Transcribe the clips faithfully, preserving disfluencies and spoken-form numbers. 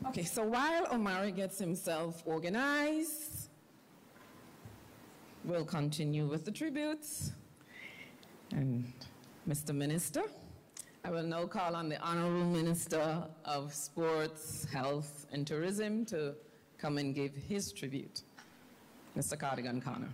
Okay, so while Omari gets himself organized, we'll continue with the tributes. And Mister Minister, I will now call on the Honorable Minister of Sports, Health, and Tourism to come and give his tribute. Mister Cardigan Connor.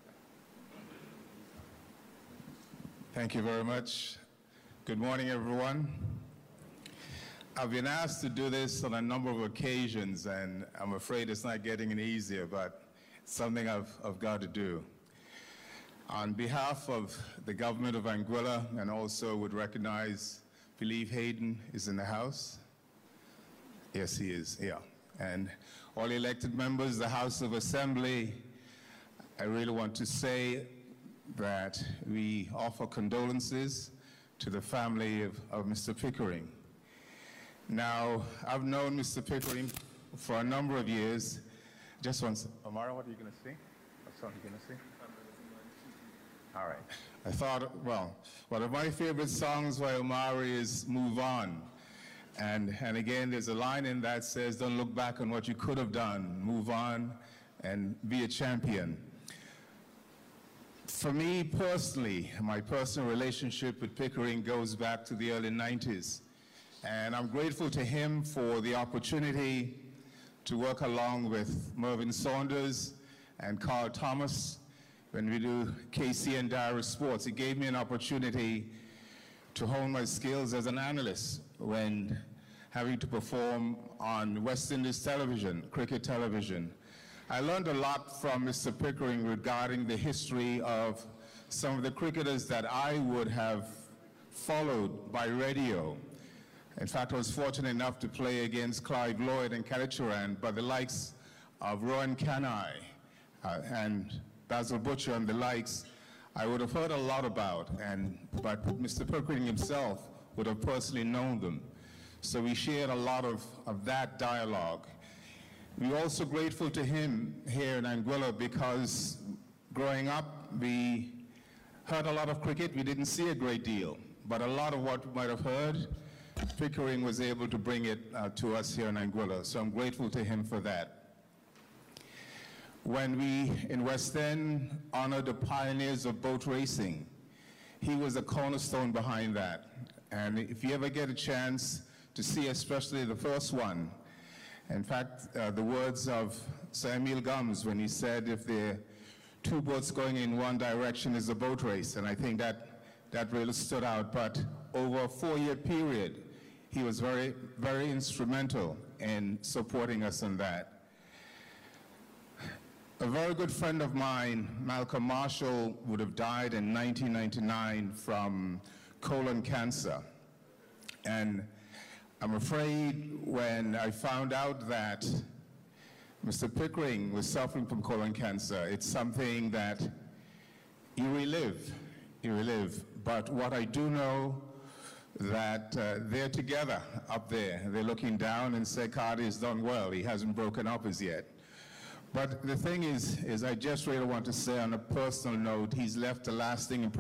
Thank you very much. Good morning, everyone. I've been asked to do this on a number of occasions, and I'm afraid it's not getting any easier, but it's something I've, I've got to do. On behalf of the government of Anguilla, and also would recognize, believe Hayden is in the house. Yes, he is, yeah. And all elected members of the House of Assembly, I really want to say that we offer condolences to the family of, of Mister Pickering. Now, I've known Mister Pickering for a number of years. Just once, Omar, what are you going to say? What's something you're going to say? All right. I thought, well, one of my favorite songs by Omari is Move On. And, and again, there's a line in that says, don't look back on what you could have done. Move on and be a champion. For me personally, my personal relationship with Pickering goes back to the early nineties. And I'm grateful to him for the opportunity to work along with Mervyn Saunders and Carl Thomas when we do K C N Diary Sports. It gave me an opportunity to hone my skills as an analyst when having to perform on West Indies television, cricket television. I learned a lot from Mister Pickering regarding the history of some of the cricketers that I would have followed by radio. In fact, I was fortunate enough to play against Clive Lloyd and Kallicharran, but the likes of Rohan Kanai uh, and Basil Butcher and the likes, I would have heard a lot about, and, but Mister Pickering himself would have personally known them. So we shared a lot of, of that dialogue. We're also grateful to him here in Anguilla because growing up, we heard a lot of cricket. We didn't see a great deal, but a lot of what we might have heard, Pickering was able to bring it uh, to us here in Anguilla, so I'm grateful to him for that. When we, in West End, honored the pioneers of boat racing, he was a cornerstone behind that. And if you ever get a chance to see especially the first one, in fact, uh, the words of Sir Emil Gums when he said, if there are two boats going in one direction is a boat race, and I think that, that really stood out. But over a four-year period, he was very, very instrumental in supporting us in that. A very good friend of mine, Malcolm Marshall, would have died in nineteen ninety-nine from colon cancer. And I'm afraid when I found out that Mister Pickering was suffering from colon cancer, it's something that you relive, you relive. But what I do know, that uh, they're together up there. They're looking down and say, Cardi has done well. He hasn't broken up as yet. But the thing is, is I just really want to say on a personal note, he's left a lasting impression